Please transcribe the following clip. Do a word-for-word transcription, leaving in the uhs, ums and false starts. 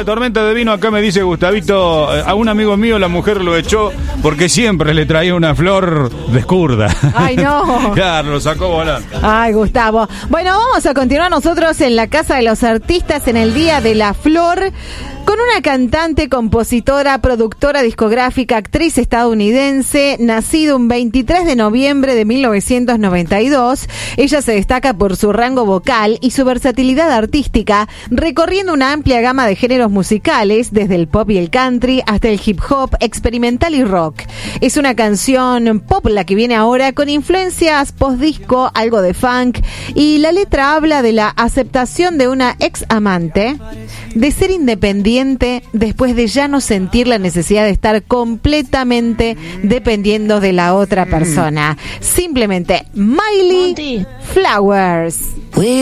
la tormenta de vino, acá me dice Gustavito, a un amigo mío la mujer lo echó porque siempre le traía una flor descurda. Ay, no. Claro, lo sacó volando. Ay, Gustavo. Bueno, vamos a continuar nosotros en la Casa de los Artistas en el Día de la Flor con una cantante, compositora, productora discográfica, actriz estadounidense, nacida un veintitrés de noviembre de mil novecientos noventa y dos. Ella se destaca por su rango vocal y su versatilidad artística, recorriendo una amplia gama de géneros musicales, desde el pop y el country hasta el hip hop, experimental y rock. Es una canción pop la que viene ahora, con influencias post-disco, algo de funk, y la letra habla de la aceptación de una ex amante, de ser independiente después de ya no sentir la necesidad de estar completamente dependiendo de la otra persona. Simplemente Miley Flowers.